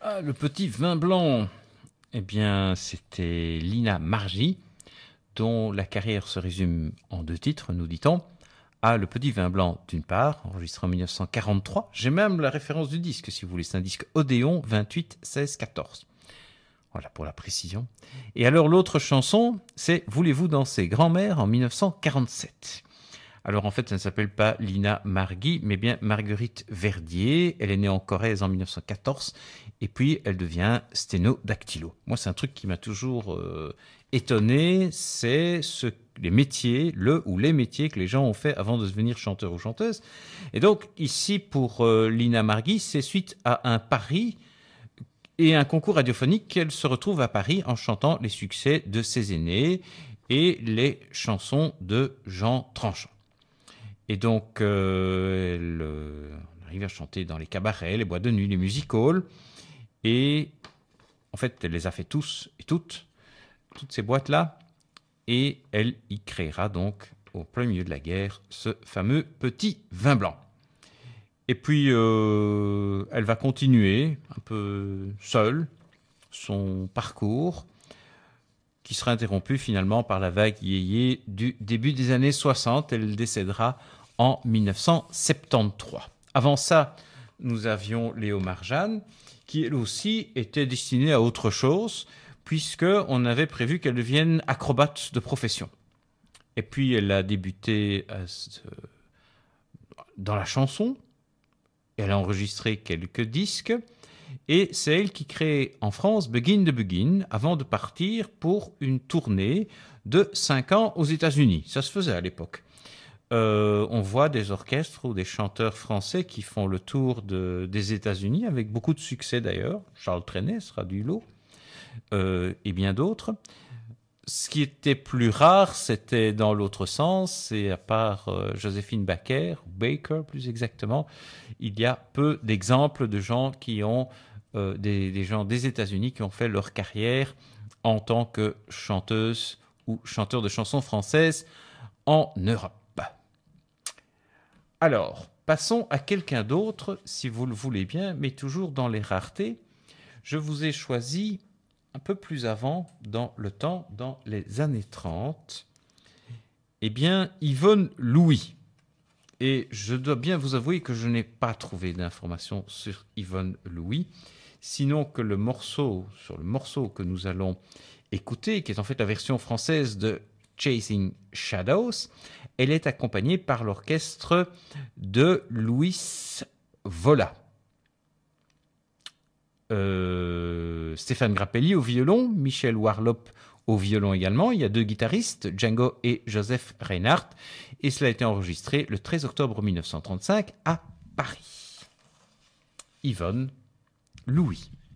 Ah, le petit vin blanc. Eh bien, c'était Lina Margy, dont la carrière se résume en 2 titres, nous dit-on. Ah, le petit vin blanc, d'une part, enregistré en 1943. J'ai même la référence du disque, si vous voulez. C'est un disque Odéon 28 16 14. Voilà pour la précision. Et alors, l'autre chanson, c'est Voulez-vous danser grand-mère en 1947. Alors en fait, ça ne s'appelle pas Lina Margy, mais bien Marguerite Verdier. Elle est née en Corrèze en 1914 et puis elle devient sténodactylo. Moi, c'est un truc qui m'a toujours étonné, c'est les métiers, les métiers que les gens ont fait avant de devenir chanteur ou chanteuse. Et donc ici, pour Lina Margy, c'est suite à un pari et un concours radiophonique qu'elle se retrouve à Paris en chantant les succès de ses aînés et les chansons de Jean Tranchant. Et donc, elle arrive à chanter dans les cabarets, les boîtes de nuit, les music-halls. Et en fait, elle les a fait tous et toutes ces boîtes-là. Et elle y créera donc, au plein milieu de la guerre, ce fameux petit vin blanc. Et puis, elle va continuer un peu seule son parcours, qui sera interrompu finalement par la vague yéyé du début des années 60. Elle décédera en 1973. Avant ça, nous avions Léo Marjane, qui elle aussi était destinée à autre chose, puisqu'on avait prévu qu'elle devienne acrobate de profession. Et puis elle a débuté dans la chanson, elle a enregistré quelques disques, et c'est elle qui crée en France Begin the Begin avant de partir pour une tournée de 5 ans aux États-Unis. Ça se faisait à l'époque. On voit des orchestres ou des chanteurs français qui font le tour des États-Unis, avec beaucoup de succès d'ailleurs. Charles Trenet sera du lot, et bien d'autres. Ce qui était plus rare, c'était dans l'autre sens, et à part Joséphine Baker, Baker plus exactement, il y a peu d'exemples de gens qui ont, des gens des États-Unis qui ont fait leur carrière en tant que chanteuse ou chanteur de chansons françaises en Europe. Alors, passons à quelqu'un d'autre, si vous le voulez bien, mais toujours dans les raretés. Je vous ai choisi un peu plus avant, dans le temps, dans les années 30, eh bien, Yvonne Louis. Et je dois bien vous avouer que je n'ai pas trouvé d'informations sur Yvonne Louis, sinon que le morceau que nous allons écouter, qui est en fait la version française de Chasing Shadows, elle est accompagnée par l'orchestre de Louis Vola. Stéphane Grappelli au violon, Michel Warlop au violon également. Il y a 2 guitaristes, Django et Joseph Reinhardt. Et cela a été enregistré le 13 octobre 1935 à Paris. Yvonne Louis.